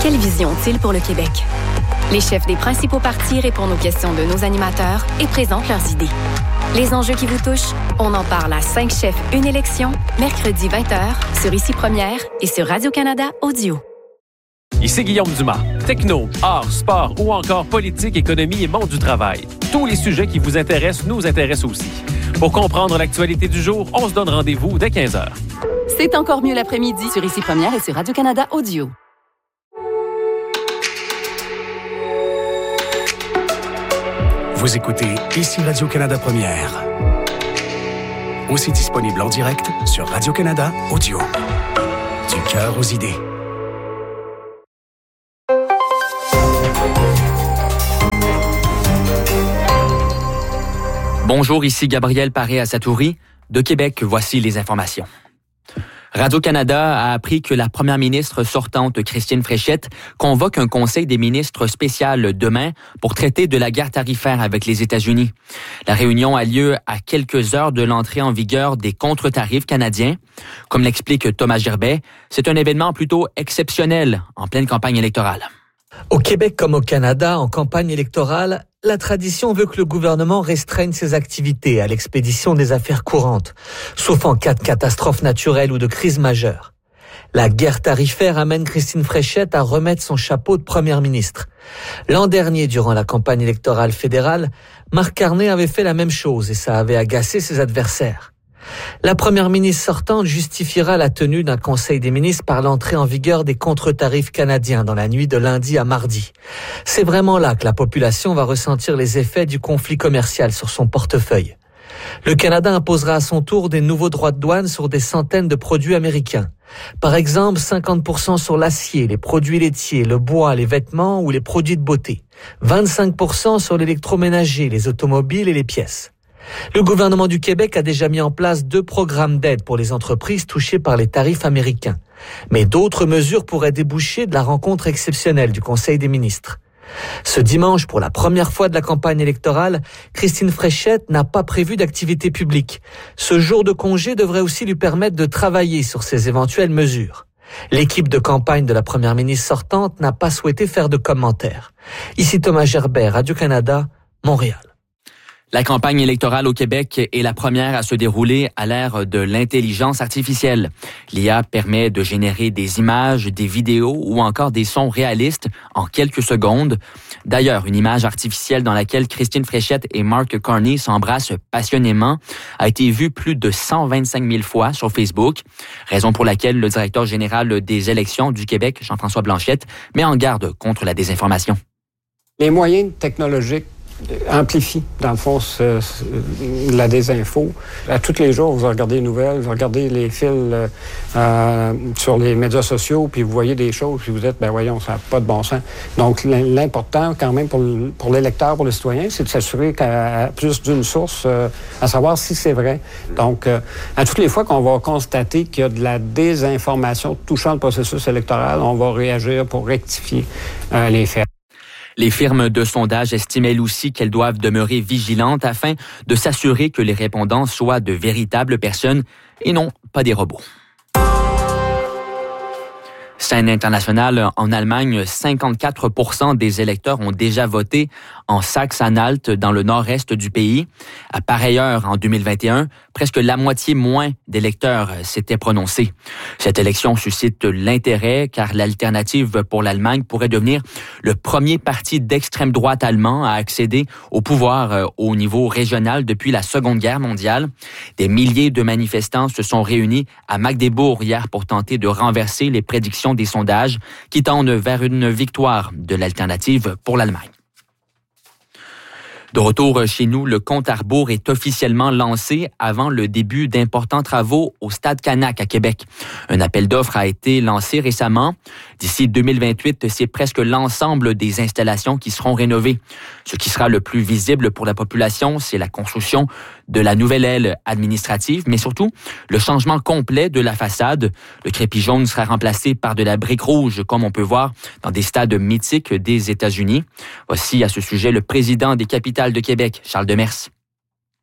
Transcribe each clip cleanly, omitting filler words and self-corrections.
Quelle vision ont-ils pour le Québec? Les chefs des principaux partis répondent aux questions de nos animateurs et présentent leurs idées. Les enjeux qui vous touchent, on en parle à 5 chefs, une élection, mercredi 20h, sur Ici Première et sur Radio-Canada Audio. Ici Guillaume Dumas. Techno, art, sport ou encore politique, économie et monde du travail. Tous les sujets qui vous intéressent nous intéressent aussi. Pour comprendre l'actualité du jour, on se donne rendez-vous dès 15h. C'est encore mieux l'après-midi sur Ici Première et sur Radio-Canada Audio. Vous écoutez Ici Radio-Canada Première. Aussi disponible en direct sur Radio-Canada Audio. Du cœur aux idées. Bonjour, ici Gabriel Paré-Assatouri. De Québec, voici les informations. Radio-Canada a appris que la première ministre sortante, Christine Fréchette, convoque un conseil des ministres spécial demain pour traiter de la guerre tarifaire avec les États-Unis. La réunion a lieu à quelques heures de l'entrée en vigueur des contre-tarifs canadiens. Comme l'explique Thomas Gerbet, c'est un événement plutôt exceptionnel en pleine campagne électorale. Au Québec comme au Canada, en campagne électorale, la tradition veut que le gouvernement restreigne ses activités à l'expédition des affaires courantes, sauf en cas de catastrophe naturelle ou de crise majeure. La guerre tarifaire amène Christine Fréchette à remettre son chapeau de première ministre. L'an dernier, durant la campagne électorale fédérale, Marc Carney avait fait la même chose et ça avait agacé ses adversaires. La première ministre sortante justifiera la tenue d'un conseil des ministres par l'entrée en vigueur des contre-tarifs canadiens dans la nuit de lundi à mardi. C'est vraiment là que la population va ressentir les effets du conflit commercial sur son portefeuille. Le Canada imposera à son tour des nouveaux droits de douane sur des centaines de produits américains. Par exemple, 50% sur l'acier, les produits laitiers, le bois, les vêtements ou les produits de beauté. 25% sur l'électroménager, les automobiles et les pièces. Le gouvernement du Québec a déjà mis en place 2 programmes d'aide pour les entreprises touchées par les tarifs américains. Mais d'autres mesures pourraient déboucher de la rencontre exceptionnelle du Conseil des ministres. Ce dimanche, pour la première fois de la campagne électorale, Christine Fréchette n'a pas prévu d'activité publique. Ce jour de congé devrait aussi lui permettre de travailler sur ces éventuelles mesures. L'équipe de campagne de la première ministre sortante n'a pas souhaité faire de commentaires. Ici Thomas Gerbet, Radio-Canada, Montréal. La campagne électorale au Québec est la première à se dérouler à l'ère de l'intelligence artificielle. L'IA permet de générer des images, des vidéos ou encore des sons réalistes en quelques secondes. D'ailleurs, une image artificielle dans laquelle Christine Fréchette et Mark Carney s'embrassent passionnément a été vue plus de 125 000 fois sur Facebook, raison pour laquelle le directeur général des élections du Québec, Jean-François Blanchette, met en garde contre la désinformation. Les moyens technologiques amplifie, dans le fond, la désinfo. À tous les jours, vous regardez les nouvelles, vous regardez les fils sur les médias sociaux, puis vous voyez des choses, puis vous dites, ben voyons, ça n'a pas de bon sens. Donc, l'important, quand même, pour l'électeur, pour le citoyen, c'est de s'assurer qu'à plus d'une source, à savoir si c'est vrai. Donc, à toutes les fois qu'on va constater qu'il y a de la désinformation touchant le processus électoral, on va réagir pour rectifier les faits. Les firmes de sondage estiment elles aussi qu'elles doivent demeurer vigilantes afin de s'assurer que les répondants soient de véritables personnes et non pas des robots. Scène internationale, en Allemagne, 54% des électeurs ont déjà voté en Saxe-Anhalt, dans le nord-est du pays. À pareille heure, en 2021, presque la moitié moins d'électeurs s'étaient prononcés. Cette élection suscite l'intérêt car l'Alternative pour l'Allemagne pourrait devenir le premier parti d'extrême droite allemand à accéder au pouvoir au niveau régional depuis la Seconde Guerre mondiale. Des milliers de manifestants se sont réunis à Magdebourg hier pour tenter de renverser les prédictions des sondages qui tendent vers une victoire de l'Alternative pour l'Allemagne. De retour chez nous, le compte à rebours est officiellement lancé avant le début d'importants travaux au Stade Canac à Québec. Un appel d'offres a été lancé récemment. D'ici 2028, c'est presque l'ensemble des installations qui seront rénovées. Ce qui sera le plus visible pour la population, c'est la construction de la nouvelle aile administrative, mais surtout le changement complet de la façade. Le crépi jaune sera remplacé par de la brique rouge, comme on peut voir dans des stades mythiques des États-Unis. Voici à ce sujet le président des Capitales de Québec, Charles Demers.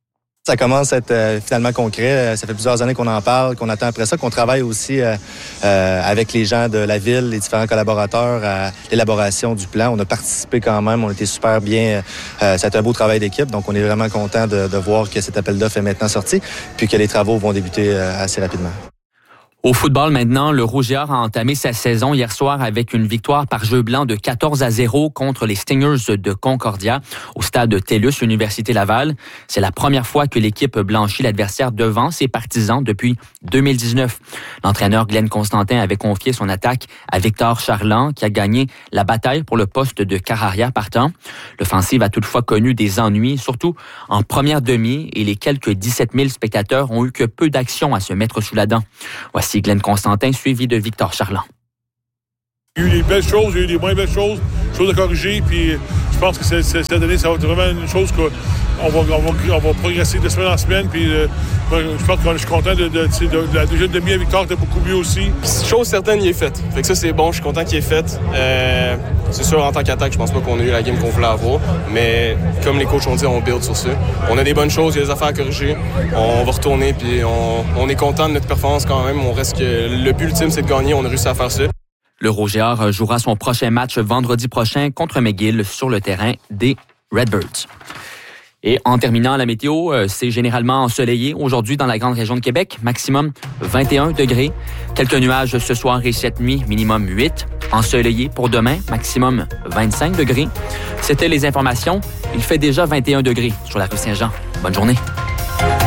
Ça commence à être finalement concret. Ça fait plusieurs années qu'on en parle, qu'on attend après ça, qu'on travaille aussi avec les gens de la ville, les différents collaborateurs à l'élaboration du plan. On a participé quand même, on était super bien. Ça a été un beau travail d'équipe, donc on est vraiment content de voir que cet appel d'offres est maintenant sorti, puis que les travaux vont débuter assez rapidement. Au football maintenant, le Rouge et Or a entamé sa saison hier soir avec une victoire par jeu blanc de 14-0 contre les Stingers de Concordia au stade TELUS, Université Laval. C'est la première fois que l'équipe blanchit l'adversaire devant ses partisans depuis 2019. L'entraîneur Glenn Constantin avait confié son attaque à Victor Charland qui a gagné la bataille pour le poste de quart arrière partant. L'offensive a toutefois connu des ennuis, surtout en première demi, et les quelques 17 000 spectateurs ont eu que peu d'action à se mettre sous la dent. Voici Glenn Constantin, suivi de Victor Charland. Il y a eu des belles choses, il y a eu des moins belles choses à corriger, puis je pense que cette année, ça va être vraiment une chose qu'on va progresser de semaine en semaine, puis je pense que je suis content de la deuxième demi à Victor, était beaucoup mieux aussi. Chose certaine, il est fait. Fait que ça, c'est bon, je suis content qu'il est fait. C'est sûr, en tant qu'attaque, je pense pas qu'on a eu la game qu'on voulait avoir, mais comme les coachs ont dit, on build sur ça. On a des bonnes choses, il y a des affaires à corriger, on va retourner, puis on est content de notre performance quand même. On reste que le but ultime, c'est de gagner, on a réussi à faire ça. Le Rouge et Or jouera son prochain match vendredi prochain contre McGill sur le terrain des Redbirds. Et en terminant, la météo, c'est généralement ensoleillé aujourd'hui dans la grande région de Québec, maximum 21 degrés. Quelques nuages ce soir et cette nuit, minimum 8. Ensoleillé pour demain, maximum 25 degrés. C'était les informations. Il fait déjà 21 degrés sur la rue Saint-Jean. Bonne journée.